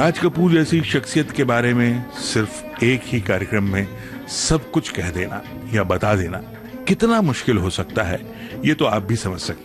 राज कपूर जैसी शख्सियत के बारे में सिर्फ एक ही कार्यक्रम में सब कुछ कह देना या बता देना कितना मुश्किल हो सकता है, ये तो आप भी समझ सकते हैं।